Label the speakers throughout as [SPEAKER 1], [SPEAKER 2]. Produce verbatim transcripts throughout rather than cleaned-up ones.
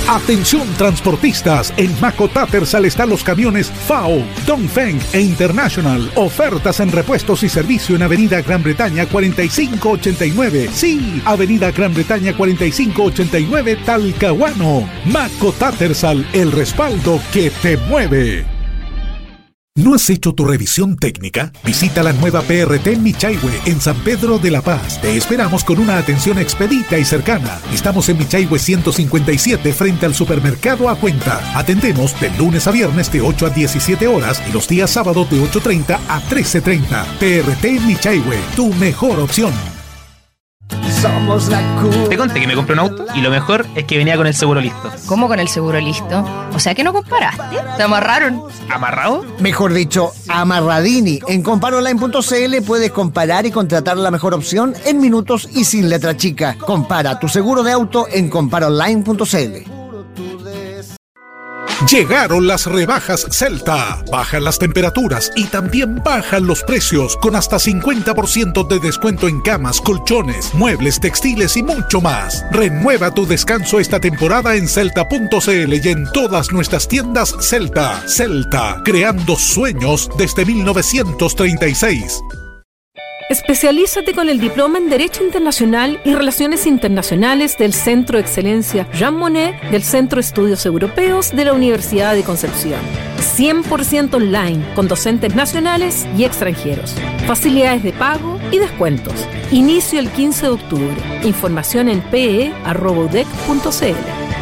[SPEAKER 1] Atención transportistas, en Maco Tattersall están los camiones F A O, Dongfeng e International. Ofertas en repuestos y servicio en Avenida Gran Bretaña cuarenta y cinco ochenta y nueve. Sí, Avenida Gran Bretaña cuarenta y cinco ochenta y nueve, Talcahuano. Maco Tattersall, el respaldo que te mueve. ¿No has hecho tu revisión técnica? Visita la nueva P R T Michaihue en San Pedro de la Paz. Te esperamos con una atención expedita y cercana. Estamos en Michaihue ciento cincuenta y siete frente al supermercado A Cuenta. Atendemos de lunes a viernes de ocho a diecisiete horas y los días sábados de ocho treinta a trece treinta. P R T Michaihue, tu mejor opción.
[SPEAKER 2] Somos la Q.
[SPEAKER 3] Te conté que me compré un auto y lo mejor es que venía con el seguro listo.
[SPEAKER 4] ¿Cómo con el seguro listo? O sea que no comparaste. ¿Te amarraron?
[SPEAKER 3] ¿Amarrado?
[SPEAKER 2] Mejor dicho, amarradini. En comparoonline punto c l puedes comparar y contratar la mejor opción en minutos y sin letra chica. Compara tu seguro de auto en comparoonline punto c l.
[SPEAKER 1] Llegaron las rebajas Celta. Bajan las temperaturas y también bajan los precios con hasta cincuenta por ciento de descuento en camas, colchones, muebles, textiles y mucho más. Renueva tu descanso esta temporada en celta punto c l y en todas nuestras tiendas Celta. Celta, creando sueños desde mil novecientos treinta y seis.
[SPEAKER 5] Especialízate con el diploma en Derecho Internacional y Relaciones Internacionales del Centro de Excelencia Jean Monnet del Centro de Estudios Europeos de la Universidad de Concepción. cien por ciento online, con docentes nacionales y extranjeros. Facilidades de pago y descuentos. Inicio el quince de octubre. Información en pe e arroba u d e c punto c l.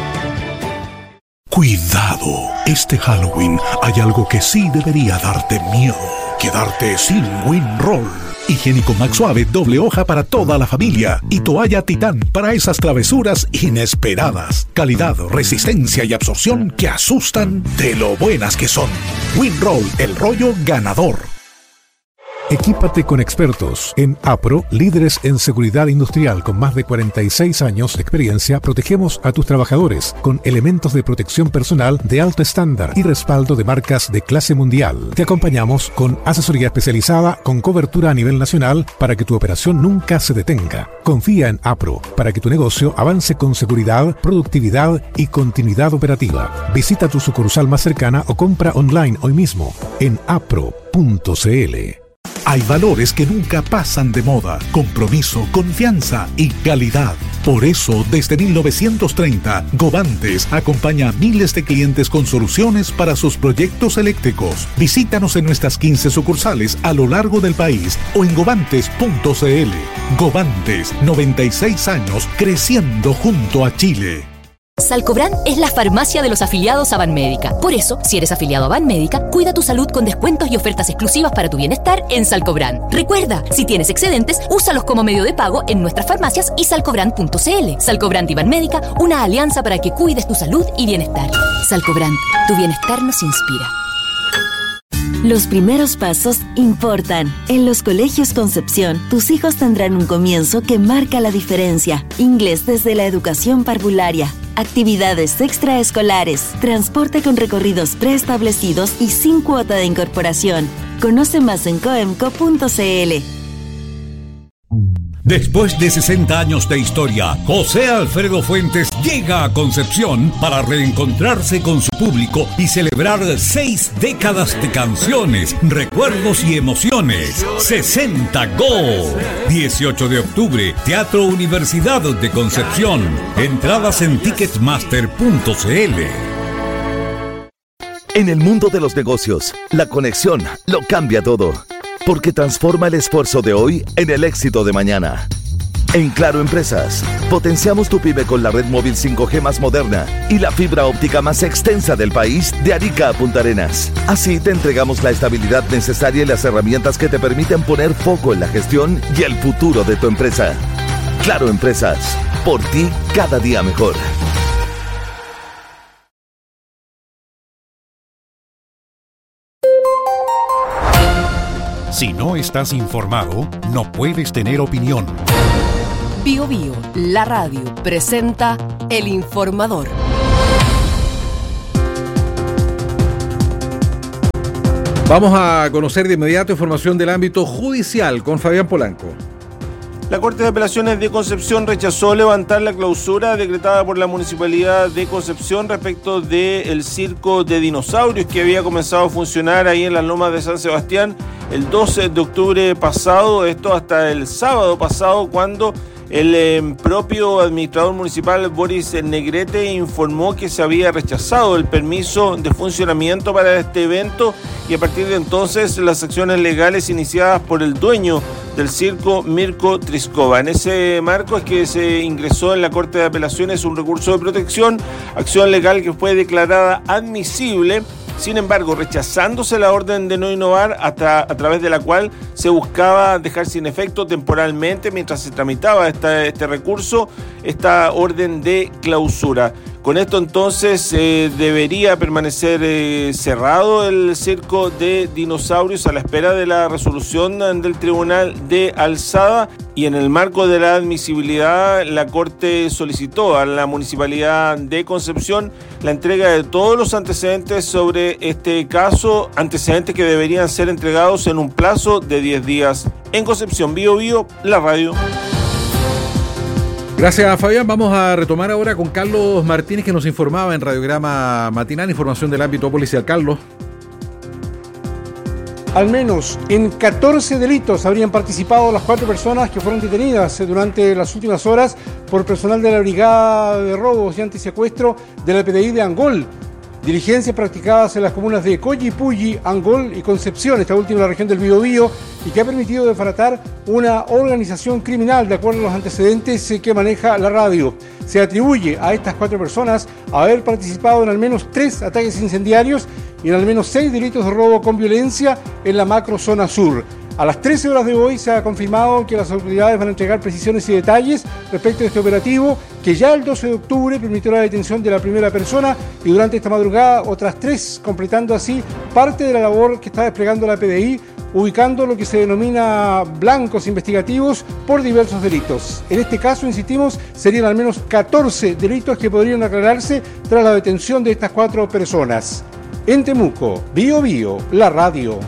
[SPEAKER 1] Cuidado, este Halloween hay algo que sí debería darte miedo. Quedarte sin Winroll. Higiénico Max Suave, doble hoja para toda la familia. Y toalla Titán para esas travesuras inesperadas. Calidad, resistencia y absorción que asustan de lo buenas que son. Winroll, el rollo ganador.
[SPEAKER 6] Equípate con expertos. En APRO, líderes en seguridad industrial con más de cuarenta y seis años de experiencia, protegemos a tus trabajadores con elementos de protección personal de alto estándar y respaldo de marcas de clase mundial. Te acompañamos con asesoría especializada con cobertura a nivel nacional para que tu operación nunca se detenga. Confía en APRO para que tu negocio avance con seguridad, productividad y continuidad operativa. Visita tu sucursal más cercana o compra online hoy mismo en apro punto c l.
[SPEAKER 1] Hay valores que nunca pasan de moda: compromiso, confianza y calidad. Por eso, desde mil novecientos treinta, Govantes acompaña a miles de clientes con soluciones para sus proyectos eléctricos. Visítanos en nuestras quince sucursales a lo largo del país o en govantes punto c l. Govantes, noventa y seis años creciendo junto a Chile.
[SPEAKER 7] Salcobran es la farmacia de los afiliados a Banmédica. Por eso, si eres afiliado a Banmédica, cuida tu salud con descuentos y ofertas exclusivas para tu bienestar en Salcobran. Recuerda, si tienes excedentes, úsalos como medio de pago en nuestras farmacias y salcobran punto c l. Salcobran y Banmédica, una alianza para que cuides tu salud y bienestar. Salcobran, tu bienestar nos inspira.
[SPEAKER 8] Los primeros pasos importan. En los colegios Concepción, tus hijos tendrán un comienzo que marca la diferencia. Inglés desde la educación parvularia, actividades extraescolares, transporte con recorridos preestablecidos y sin cuota de incorporación. Conoce más en coemco punto c l.
[SPEAKER 9] Después de sesenta años de historia, José Alfredo Fuentes llega a Concepción para reencontrarse con su público y celebrar seis décadas de canciones, recuerdos y emociones. sesenta Go. dieciocho de octubre, Teatro Universidad de Concepción. Entradas en ticketmaster punto c l.
[SPEAKER 10] En el mundo de los negocios, la conexión lo cambia todo, porque transforma el esfuerzo de hoy en el éxito de mañana. En Claro Empresas, potenciamos tu pyme con la red móvil cinco G más moderna y la fibra óptica más extensa del país, de Arica a Punta Arenas. Así te entregamos la estabilidad necesaria y las herramientas que te permiten poner foco en la gestión y el futuro de tu empresa. Claro Empresas, por ti cada día mejor.
[SPEAKER 6] Si no estás informado, no puedes tener opinión.
[SPEAKER 11] Bio Bio, la radio, presenta El Informador.
[SPEAKER 12] Vamos a conocer de inmediato información del ámbito judicial con Fabián Polanco. La Corte de Apelaciones de Concepción rechazó levantar la clausura decretada por la Municipalidad de Concepción respecto del circo de dinosaurios que había comenzado a funcionar ahí en las lomas de San Sebastián el doce de octubre pasado, esto hasta el sábado pasado, cuando el eh, propio administrador municipal Boris Negrete informó que se había rechazado el permiso de funcionamiento para este evento, y a partir de entonces las acciones legales iniciadas por el dueño del circo, Mirko Triskova. En ese marco es que se ingresó en la Corte de Apelaciones un recurso de protección, acción legal que fue declarada admisible. Sin embargo, rechazándose la orden de no innovar, hasta a través de la cual se buscaba dejar sin efecto temporalmente, mientras se tramitaba esta, este recurso, esta orden de clausura. Con esto entonces eh, debería permanecer eh, cerrado el circo de dinosaurios a la espera de la resolución del Tribunal de Alzada, y en el marco de la admisibilidad la Corte solicitó a la Municipalidad de Concepción la entrega de todos los antecedentes sobre este caso, antecedentes que deberían ser entregados en un plazo de diez días. En Concepción, Bío Bío, la radio.
[SPEAKER 13] Gracias, Fabián. Vamos a retomar ahora con Carlos Martínez, que nos informaba en Radiograma Matinal, información del ámbito policial. Carlos.
[SPEAKER 14] Al menos en catorce delitos habrían participado las cuatro personas que fueron detenidas durante las últimas horas por personal de la Brigada de Robos y Antisecuestro de la P D I de Angol. Diligencias practicadas en las comunas de Collipulli, Angol y Concepción, esta última en la región del Biobío, y que ha permitido desbaratar una organización criminal de acuerdo a los antecedentes que maneja la radio. Se atribuye a estas cuatro personas haber participado en al menos tres ataques incendiarios y en al menos seis delitos de robo con violencia en la macrozona sur. A las trece horas de hoy se ha confirmado que las autoridades van a entregar precisiones y detalles respecto de este operativo, que ya el doce de octubre permitió la detención de la primera persona, y durante esta madrugada otras tres, completando así parte de la labor que está desplegando la P D I, ubicando lo que se denomina blancos investigativos por diversos delitos. En este caso, insistimos, serían al menos catorce delitos que podrían aclararse tras la detención de estas cuatro personas. En Temuco, Bío Bío, la radio.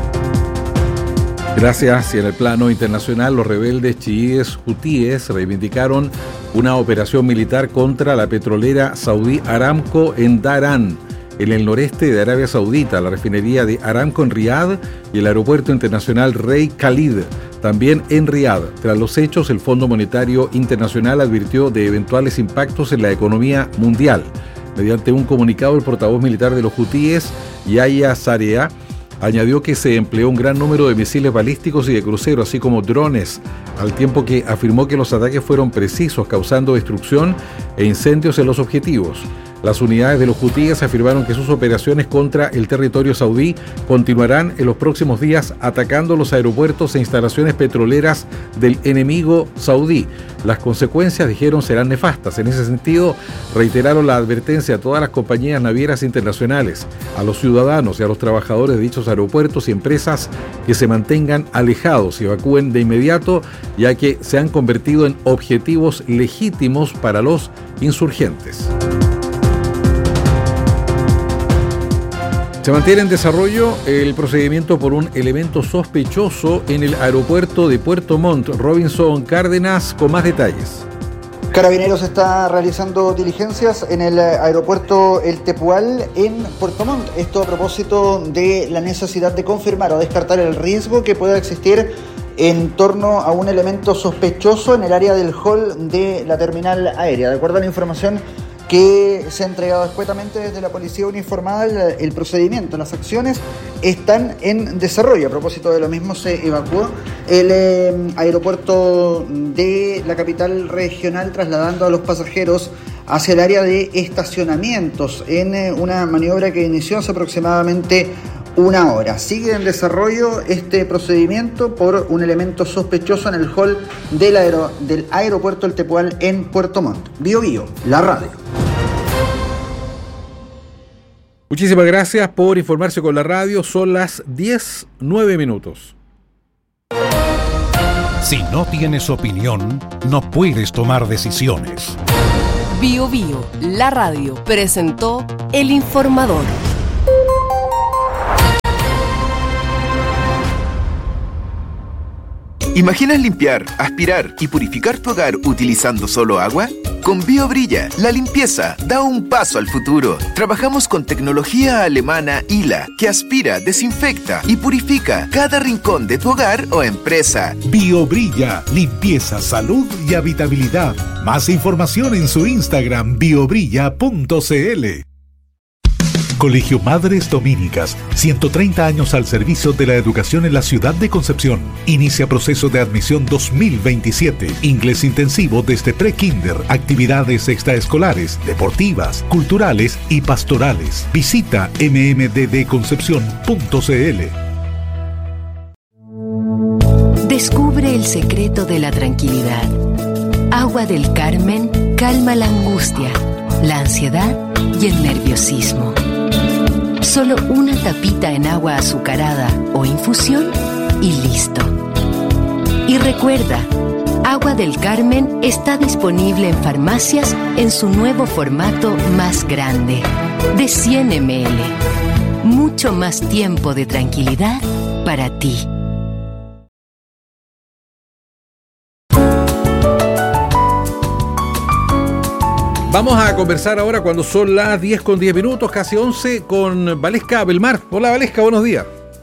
[SPEAKER 13] Gracias. Y en el plano internacional, los rebeldes chiíes hutíes reivindicaron una operación militar contra la petrolera saudí Aramco en Dhahran, en el noreste de Arabia Saudita, la refinería de Aramco en Riad y el aeropuerto internacional Rey Khalid, también en Riad. Tras los hechos, el Fondo Monetario Internacional advirtió de eventuales impactos en la economía mundial. Mediante un comunicado, el portavoz militar de los hutíes, Yahya Sarea, añadió que se empleó un gran número de misiles balísticos y de crucero, así como drones, al tiempo que afirmó que los ataques fueron precisos, causando destrucción e incendios en los objetivos. Las unidades de los hutíes afirmaron que sus operaciones contra el territorio saudí continuarán en los próximos días, atacando los aeropuertos e instalaciones petroleras del enemigo saudí. Las consecuencias, dijeron, serán nefastas. En ese sentido, reiteraron la advertencia a todas las compañías navieras internacionales, a los ciudadanos y a los trabajadores de dichos aeropuertos y empresas que se mantengan alejados y evacúen de inmediato, ya que se han convertido en objetivos legítimos para los insurgentes. Se mantiene en desarrollo el procedimiento por un elemento sospechoso en el aeropuerto de Puerto Montt. Robinson Cárdenas con más detalles.
[SPEAKER 15] Carabineros está realizando diligencias en el aeropuerto El Tepual en Puerto Montt. Esto a propósito de la necesidad de confirmar o descartar el riesgo que pueda existir en torno a un elemento sospechoso en el área del hall de la terminal aérea. De acuerdo a la información que se ha entregado escuetamente desde la policía uniformada, el, el procedimiento, las acciones están en desarrollo. A propósito de lo mismo, se evacuó el eh, aeropuerto de la capital regional, trasladando a los pasajeros hacia el área de estacionamientos en eh, una maniobra que inició hace aproximadamente una hora. Sigue en desarrollo este procedimiento por un elemento sospechoso en el hall del, aero, del aeropuerto El Tepual en Puerto Montt. Bío Bío, la radio.
[SPEAKER 13] Muchísimas gracias por informarse con la radio. Son las diez, nueve minutos.
[SPEAKER 6] Si no tienes opinión, no puedes tomar decisiones.
[SPEAKER 11] Bío Bío, la radio, presentó El Informador.
[SPEAKER 16] ¿Imaginas limpiar, aspirar y purificar tu hogar utilizando solo agua? Con BioBrilla, la limpieza da un paso al futuro. Trabajamos con tecnología alemana I L A, que aspira, desinfecta y purifica cada rincón de tu hogar o empresa.
[SPEAKER 1] BioBrilla, limpieza, salud y habitabilidad. Más información en su Instagram biobrilla punto cl. Colegio Madres Dominicas, ciento treinta años al servicio de la educación en la ciudad de Concepción. Inicia proceso de admisión dos mil veintisiete. Inglés intensivo desde pre-kinder, actividades extraescolares, deportivas, culturales y pastorales. Visita eme eme de de concepción punto cl.
[SPEAKER 17] Descubre el secreto de la tranquilidad. Agua del Carmen calma la angustia, la ansiedad y el nerviosismo. Solo una tapita en agua azucarada o infusión y listo. Y recuerda, Agua del Carmen está disponible en farmacias en su nuevo formato más grande, de cien mililitros. Mucho más tiempo de tranquilidad para ti.
[SPEAKER 13] Vamos a conversar ahora cuando son las diez con diez minutos, casi once, con Valesca Belmar. Hola Valesca, buenos días.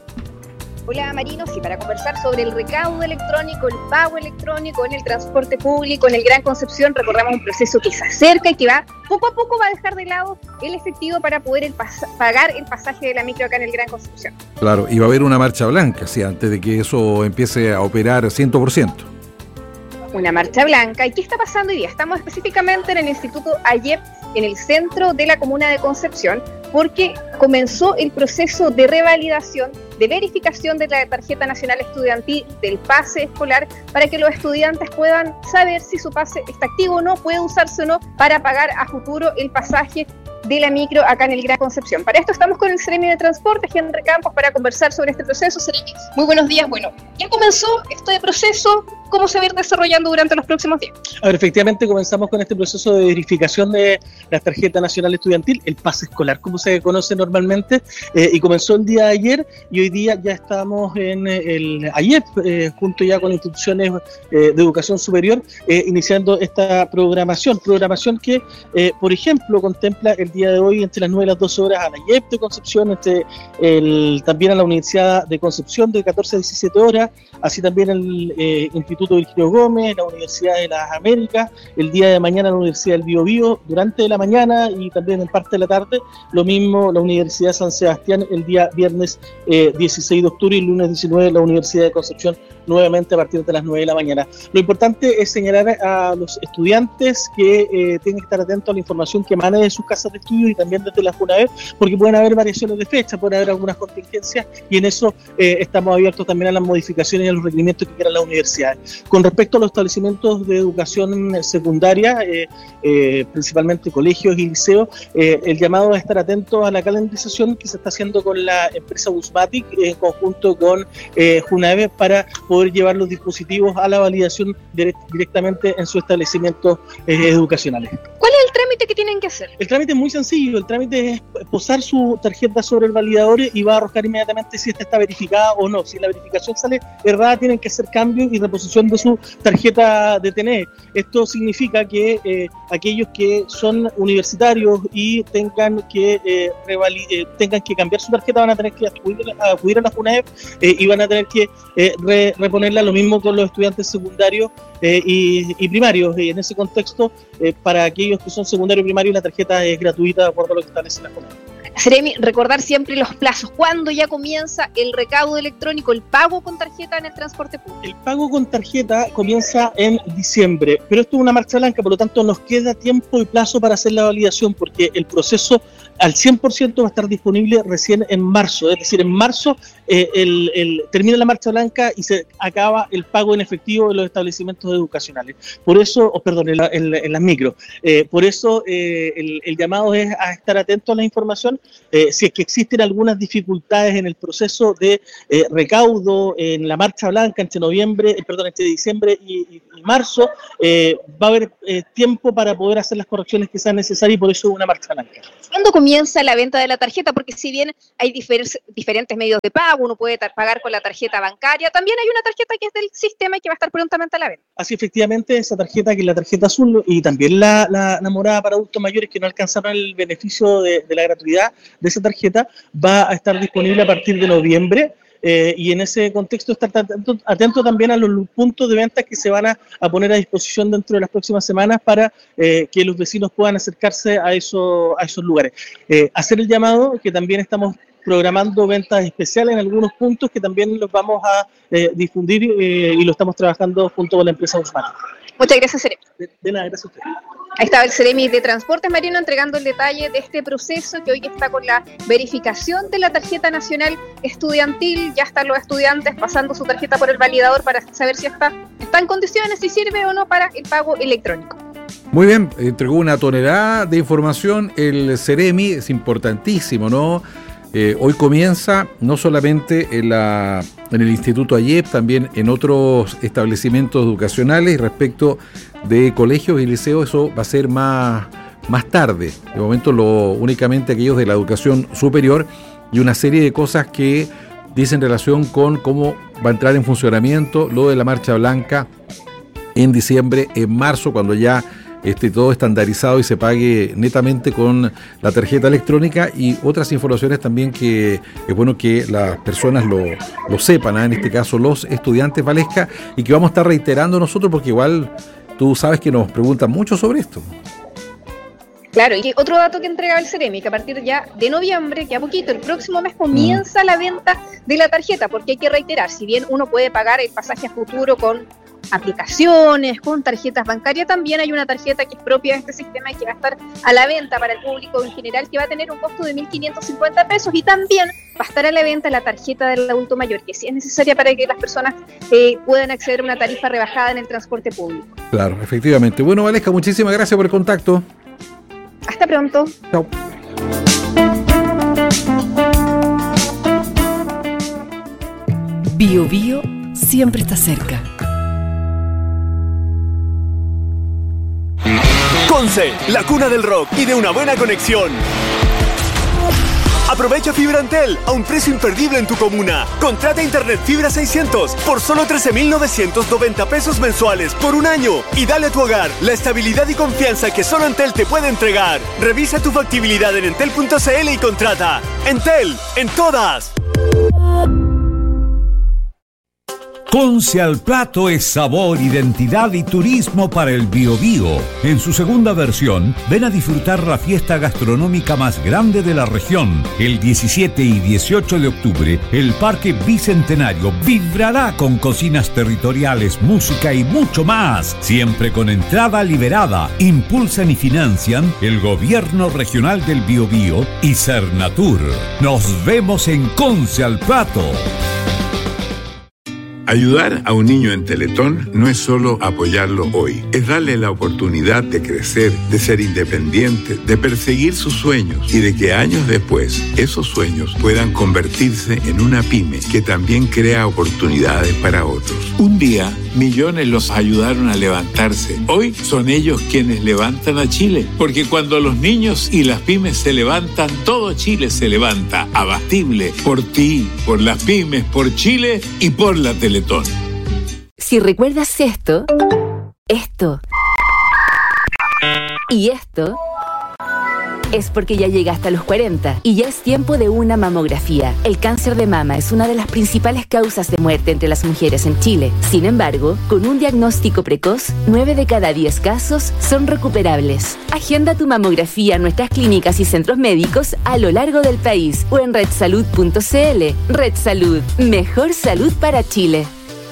[SPEAKER 18] Hola Marinos, y para conversar sobre el recaudo electrónico, el pago electrónico en el transporte público en el Gran Concepción, recordamos un proceso que se acerca y que va poco a poco va a dejar de lado el efectivo para poder el pas- pagar el pasaje de la micro acá en el Gran Concepción.
[SPEAKER 13] Claro, y va a haber una marcha blanca, sí, antes de que eso empiece a operar cien por ciento.
[SPEAKER 18] Una marcha blanca. ¿Y qué está pasando hoy día? Estamos específicamente en el Instituto A Y E P, en el centro de la comuna de Concepción, porque comenzó el proceso de revalidación, de verificación de la tarjeta nacional estudiantil, del pase escolar, para que los estudiantes puedan saber si su pase está activo o no, puede usarse o no para pagar a futuro el pasaje de la micro acá en el Gran Concepción. Para esto estamos con el Seremi de Transporte, Henry Campos, para conversar sobre este proceso. Seremi, muy buenos días. Bueno, ya comenzó este proceso, ¿cómo se va a ir desarrollando durante los próximos días?
[SPEAKER 19] A ver, efectivamente comenzamos con este proceso de verificación de la tarjeta nacional estudiantil, el pase escolar, como se conoce normalmente, eh, y comenzó el día de ayer, y hoy día ya estamos en el A Y E P, eh, junto ya con instituciones eh, de educación superior, eh, iniciando esta programación, programación que, eh, por ejemplo, contempla el día de hoy entre las nueve y las doce horas a la A Y E P de Concepción, entre el, también a la Universidad de Concepción de catorce a diecisiete horas, así también el eh, Instituto Virgilio Gómez, la Universidad de las Américas, el día de mañana la Universidad del Biobío durante la mañana y también en parte de la tarde, lo mismo la Universidad de San Sebastián el día viernes eh, dieciséis de octubre y el lunes diecinueve la Universidad de Concepción nuevamente a partir de las nueve de la mañana. Lo importante es señalar a los estudiantes que eh, tienen que estar atentos a la información que emane de sus casas de estudio y también desde la FUNAEP, porque pueden haber variaciones de fecha, pueden haber algunas contingencias y en eso eh, estamos abiertos también a las modificaciones y a los requerimientos que quieran las universidades. Con respecto a los establecimientos de educación secundaria, eh, eh, principalmente colegios y liceos, eh, el llamado a estar atentos a la calendarización que se está haciendo con la empresa Busmatic en conjunto con eh, FUNAEP para poder poder llevar los dispositivos a la validación direct, directamente en sus establecimientos eh, educacionales.
[SPEAKER 18] ¿Cuál es el trámite que tienen que hacer?
[SPEAKER 19] El trámite es muy sencillo, el trámite es posar su tarjeta sobre el validador y va a arrojar inmediatamente si esta está verificada o no. Si la verificación sale errada, tienen que hacer cambios y reposición de su tarjeta de T N E. Esto significa que eh, aquellos que son universitarios y tengan que eh, revali- eh, tengan que cambiar su tarjeta van a tener que acudir a, acudir a la FUNAEP eh, y van a tener que eh, re- reponerla, lo mismo con los estudiantes secundarios eh, y, y primarios. Y en ese contexto, eh, para aquellos que son secundarios y primarios, la tarjeta es gratuita de acuerdo a lo que establece la FUNAEP.
[SPEAKER 18] Seremi, recordar siempre los plazos. ¿Cuándo ya comienza el recaudo electrónico, el pago con tarjeta en el transporte público?
[SPEAKER 19] El pago con tarjeta comienza en diciembre, pero esto es una marcha blanca, por lo tanto nos queda tiempo y plazo para hacer la validación, porque el proceso al cien por ciento va a estar disponible recién en marzo, es decir, en marzo eh, el, el, termina la marcha blanca y se acaba el pago en efectivo de los establecimientos educacionales. Por eso, oh, perdón, en, la, en, en las micro, eh, por eso eh, el, el llamado es a estar atento a la información. Eh, si es que existen algunas dificultades en el proceso de eh, recaudo en la marcha blanca entre noviembre, eh, perdón, entre diciembre y, y, y marzo, eh, va a haber eh, tiempo para poder hacer las correcciones que sean necesarias y por eso una marcha blanca.
[SPEAKER 18] ¿Cuándo comienza la venta de la tarjeta? Porque si bien hay difer- diferentes medios de pago, pago, uno puede tar- pagar con la tarjeta bancaria. También hay una tarjeta que es del sistema y que va a estar prontamente a la venta.
[SPEAKER 19] Así, efectivamente, esa tarjeta, que es la tarjeta azul, y también la, la, la morada para adultos mayores que no alcanzaron el beneficio de, de la gratuidad de esa tarjeta, va a estar disponible a partir de noviembre. Eh, y en ese contexto estar atento, atento también a los puntos de venta que se van a, a poner a disposición dentro de las próximas semanas para eh, que los vecinos puedan acercarse a, eso, a esos lugares. Eh, hacer el llamado, que también estamos programando ventas especiales en algunos puntos que también los vamos a eh, difundir eh, y lo estamos trabajando junto con la empresa Usmar.
[SPEAKER 18] Muchas gracias, Seremi.
[SPEAKER 19] De, de nada, gracias a usted.
[SPEAKER 18] Ahí estaba el Seremi de Transportes Marino entregando el detalle de este proceso que hoy está con la verificación de la tarjeta nacional estudiantil. Ya están los estudiantes pasando su tarjeta por el validador para saber si está, está en condiciones, si sirve o no para el pago electrónico.
[SPEAKER 13] Muy bien, entregó una tonelada de información el Seremi, es importantísimo, ¿no? Eh, hoy comienza no solamente en, la, en el Instituto AYEP, también en otros establecimientos educacionales. Respecto de colegios y liceos, eso va a ser más, más tarde. De momento, lo, únicamente aquellos de la educación superior, y una serie de cosas que dicen relación con cómo va a entrar en funcionamiento lo de la Marcha Blanca en diciembre, en marzo, cuando ya esté todo estandarizado y se pague netamente con la tarjeta electrónica, y otras informaciones también que es bueno que las personas lo, lo sepan, ¿eh? En este caso los estudiantes, Valesca, y que vamos a estar reiterando nosotros porque igual tú sabes que nos preguntan mucho sobre esto.
[SPEAKER 18] Claro, y otro dato que entregaba el Seremi, que a partir ya de noviembre, que a poquito, el próximo mes comienza mm. la venta de la tarjeta, porque hay que reiterar, si bien uno puede pagar el pasaje a futuro con aplicaciones, con tarjetas bancarias, también hay una tarjeta que es propia de este sistema y que va a estar a la venta para el público en general, que va a tener un costo de mil quinientos cincuenta pesos, y también va a estar a la venta la tarjeta del adulto mayor, que sí es necesaria para que las personas eh, puedan acceder a una tarifa rebajada en el transporte público.
[SPEAKER 13] Claro, efectivamente. Bueno, Valesca, muchísimas gracias por el contacto.
[SPEAKER 18] Hasta pronto.
[SPEAKER 13] Chao.
[SPEAKER 11] Bio Bio siempre está cerca.
[SPEAKER 20] Conce, la cuna del rock y de una buena conexión. Aprovecha fibra Entel a un precio imperdible en tu comuna. Contrata internet fibra seiscientos por solo trece mil novecientos noventa pesos mensuales por un año y dale a tu hogar la estabilidad y confianza que solo Entel te puede entregar. Revisa tu factibilidad en entel punto c l y contrata. Entel, en todas.
[SPEAKER 9] Conce al Plato es sabor, identidad y turismo para el Biobío. En su segunda versión, ven a disfrutar la fiesta gastronómica más grande de la región. El diecisiete y dieciocho de octubre, el Parque Bicentenario vibrará con cocinas territoriales, música y mucho más. Siempre con entrada liberada. Impulsan y financian el Gobierno Regional del Biobío y Cernatur. Nos vemos en Conce al Plato.
[SPEAKER 21] Ayudar a un niño en Teletón no es solo apoyarlo hoy, es darle la oportunidad de crecer, de ser independiente, de perseguir sus sueños y de que años después esos sueños puedan convertirse en una pyme que también crea oportunidades para otros. Un día, millones los ayudaron a levantarse. Hoy son ellos quienes levantan a Chile, porque cuando los niños y las pymes se levantan, todo Chile se levanta. Abatible por ti, por las pymes, por Chile y por la Teletón.
[SPEAKER 7] Si recuerdas esto, esto y esto, es porque ya llegaste a los cuarenta y ya es tiempo de una mamografía. El cáncer de mama es una de las principales causas de muerte entre las mujeres en Chile. Sin embargo, con un diagnóstico precoz, nueve de cada diez casos son recuperables. Agenda tu mamografía en nuestras clínicas y centros médicos a lo largo del país o en red salud punto c l. Red Salud, mejor salud para Chile.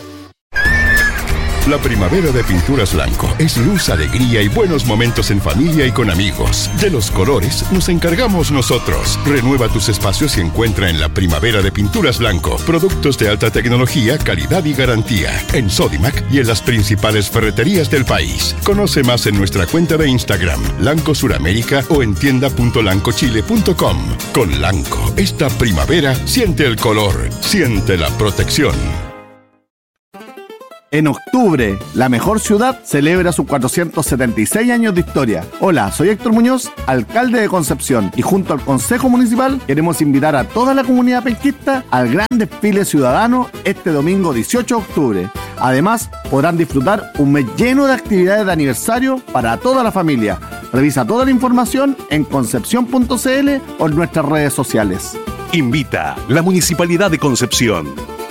[SPEAKER 22] La primavera de Pinturas Blanco es luz, alegría y buenos momentos en familia y con amigos. De los colores nos encargamos nosotros. Renueva tus espacios y encuentra en la primavera de Pinturas Blanco productos de alta tecnología, calidad y garantía. En Sodimac y en las principales ferreterías del país. Conoce más en nuestra cuenta de Instagram, Lanco Suramérica, o en tienda punto lanco chile punto com. Con Lanco, esta primavera siente el color, siente la protección.
[SPEAKER 3] En octubre, la mejor ciudad celebra sus cuatrocientos setenta y seis años de historia. Hola, soy Héctor Muñoz, alcalde de Concepción, y junto al Consejo Municipal queremos invitar a toda la comunidad penquista al gran desfile ciudadano este domingo dieciocho de octubre. Además, podrán disfrutar un mes lleno de actividades de aniversario para toda la familia. Revisa toda la información en concepción punto c l o en nuestras redes sociales.
[SPEAKER 4] Invita la Municipalidad de Concepción.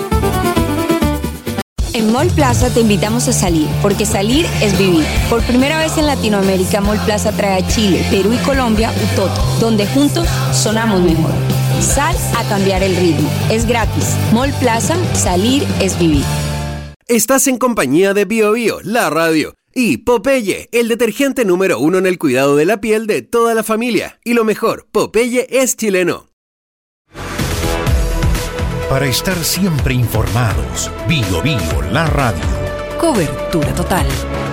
[SPEAKER 23] En Mall Plaza te invitamos a salir, porque salir es vivir. Por primera vez en Latinoamérica, Mall Plaza trae a Chile, Perú y Colombia Utoto, donde juntos sonamos mejor. Sal a cambiar el ritmo. Es gratis. Mall Plaza, salir es vivir.
[SPEAKER 24] Estás en compañía de Bio Bio, la radio, y Popeye, el detergente número uno en el cuidado de la piel de toda la familia. Y lo mejor, Popeye es chileno.
[SPEAKER 25] Para estar siempre informados, Bio Bio, la radio.
[SPEAKER 11] Cobertura total.